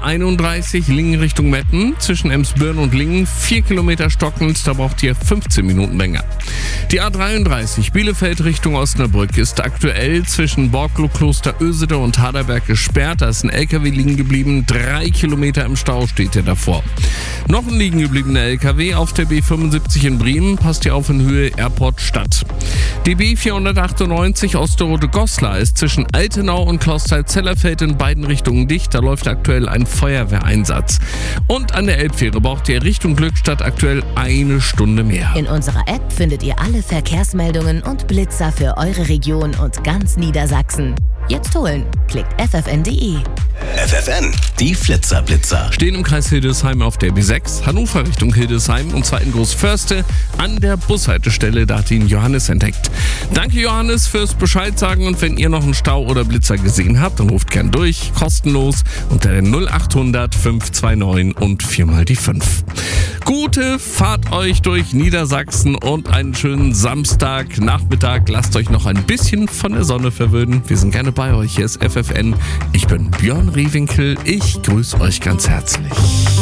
A31 Lingen Richtung Metten, zwischen Emsbirn und Lingen 4 Kilometer stockend, da braucht ihr 15 Minuten länger. Die A33 Bielefeld Richtung Osnabrück ist aktuell zwischen Borglo, Kloster Ösede und Haderberg gesperrt. Da ist ein LKW liegen geblieben, 3 Kilometer im Stau steht ihr davor. Noch ein liegen gebliebener LKW auf der B75 in Bremen, passt ihr auf in Höhe Airport Stadt. Die B498 Osterode-Goslar ist zwischen Altenau und Klausthal-Zellerfeld in beiden Richtungen dicht. Da läuft aktuell ein Feuerwehreinsatz. Und an der Elbfähre braucht ihr Richtung Glückstadt aktuell 1 Stunde mehr. In unserer App findet ihr alle Verkehrsmeldungen und Blitzer für eure Region und ganz Niedersachsen. Jetzt holen. Klickt ffn.de. FFN, die Flitzer-Blitzer. Stehen im Kreis Hildesheim auf der B6, Hannover Richtung Hildesheim und zwar in Großförste an der Bushaltestelle. Da hat ihn Johannes entdeckt. Danke Johannes fürs Bescheid sagen und wenn ihr noch einen Stau oder Blitzer gesehen habt, dann ruft gern durch, kostenlos unter der 0800 529 und 4 mal die 5. Gute Fahrt euch durch Niedersachsen und einen schönen Samstagnachmittag. Lasst euch noch ein bisschen von der Sonne verwöhnen. Wir sind gerne bei euch. Hier ist FFN. Ich bin Björn Rehwinkel. Ich grüße euch ganz herzlich.